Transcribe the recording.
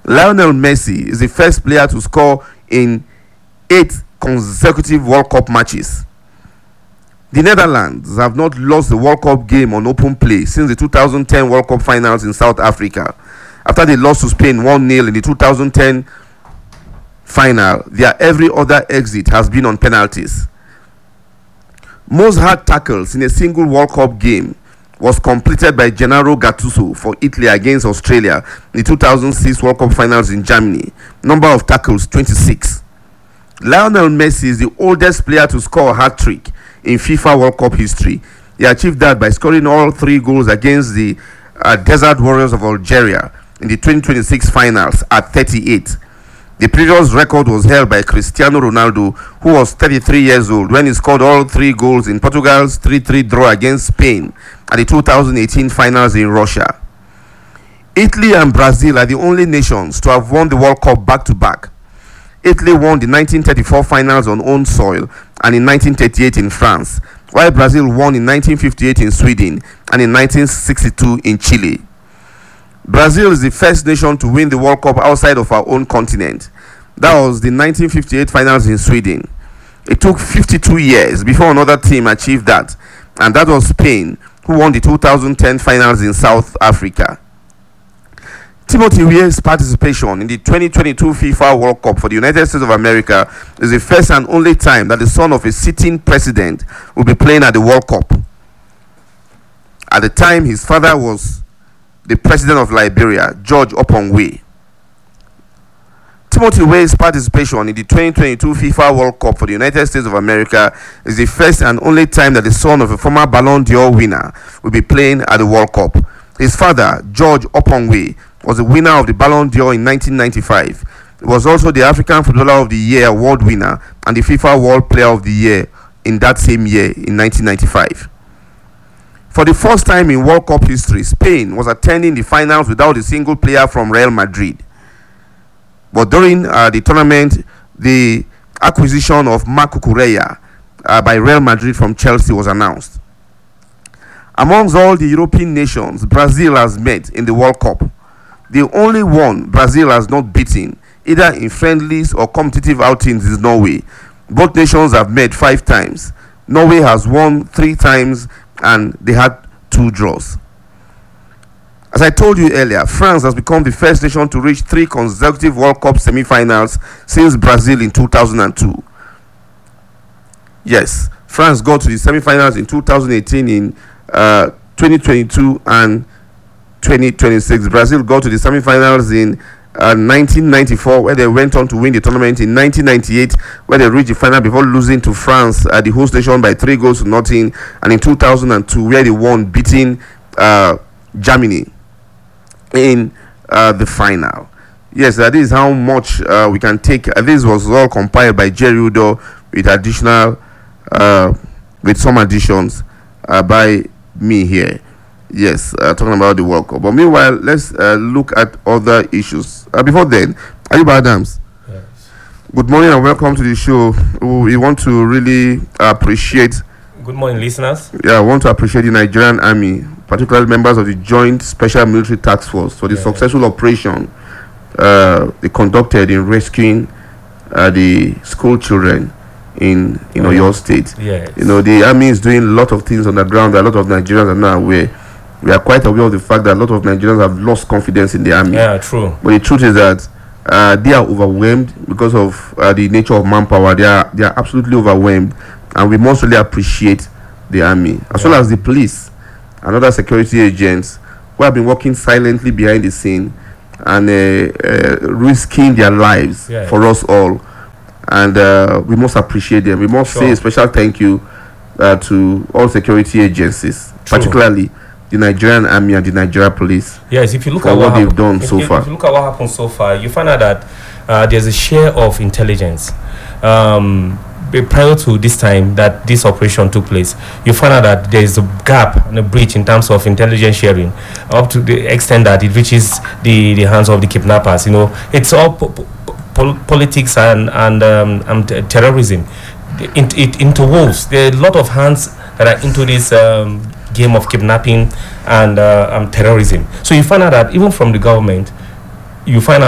Lionel Messi is the first player to score in 8 consecutive World Cup matches. The Netherlands have not lost the World Cup game on open play since the 2010 World Cup finals in South Africa. After they lost to Spain 1-0 in the 2010 final, their every other exit has been on penalties. Most hard tackles in a single World Cup game was completed by Gennaro Gattuso for Italy against Australia in the 2006 World Cup finals in Germany. Number of tackles 26. Lionel Messi is the oldest player to score a hat-trick in FIFA World Cup history. He achieved that by scoring all 3 goals against the Desert Warriors of Algeria in the 2026 finals at 38. The previous record was held by Cristiano Ronaldo, who was 33 years old when he scored all 3 goals in Portugal's 3-3 draw against Spain at the 2018 finals in Russia. Italy and Brazil are the only nations to have won the World Cup back-to-back. Italy won the 1934 finals on own soil and in 1938 in France, while Brazil won in 1958 in Sweden and in 1962 in Chile. Brazil is the first nation to win the World Cup outside of our own continent. That was the 1958 finals in Sweden. It took 52 years before another team achieved that, and that was Spain, who won the 2010 finals in South Africa. Timothy Weah's participation in the 2022 FIFA World Cup for the United States of America is the first and only time that the son of a sitting president will be playing at the World Cup. At the time, his father was the president of Liberia, George Oppong. Timothy Weah's participation in the 2022 FIFA World Cup for the United States of America is the first and only time that the son of a former Ballon d'Or winner will be playing at the World Cup. His father, George Oppong, was the winner of the Ballon d'Or in 1995. He was also the African Footballer of the Year award winner and the FIFA World Player of the Year in that same year in 1995. For the first time in World Cup history, Spain was attending the finals without a single player from Real Madrid. But during the tournament, the acquisition of Marc Cucurella by Real Madrid from Chelsea was announced. Amongst all the European nations Brazil has met in the World Cup, the only one Brazil has not beaten, either in friendlies or competitive outings, is Norway. Both nations have met 5 times. Norway has won 3 times and they had 2 draws. As I told you earlier, France has become the first nation to reach 3 consecutive World Cup semi-finals since Brazil in 2002. Yes, France got to the semi-finals in 2018, in 2022 and 2026. Brazil got to the semi-finals in 1994, where they went on to win the tournament. In 1998, where they reached the final before losing to France, the host nation, by 3-0. And in 2002, where they won, beating Germany in the final. Yes, that is how much we can take. This was all compiled by Jerry Udo with additional, with some additions by me here. Yes, talking about the World Cup. But meanwhile, let's look at other issues. Before then, Ayuba Adams. Yes. Good morning and welcome to the show. We want to really appreciate. Good morning, listeners. Yeah, I want to appreciate the Nigerian Army, particularly members of the Joint Special Military Task Force, for the successful operation they conducted in rescuing the school children in your state. Yes. The Army is doing a lot of things on the ground that a lot of Nigerians are not aware. We are quite aware of the fact that a lot of Nigerians have lost confidence in the Army. Yeah, true. But the truth is that they are overwhelmed because of the nature of manpower. They are absolutely overwhelmed, and we must really appreciate the Army, as well as the police and other security agents who have been working silently behind the scene and risking their lives for us all. And we must appreciate them. We must say a special thank you to all security agencies, particularly the Nigerian Army and the Nigerian Police. Yes, if you look at what they've done so far. If you look at what happened so far, you find out that there's a share of intelligence. Prior to this time that this operation took place, you find out that there is a gap and a breach in terms of intelligence sharing, up to the extent that it reaches the hands of the kidnappers. It's all politics and terrorism. It interwoves. There are a lot of hands that are into this game of kidnapping and terrorism. So you find out that even from the government, you find out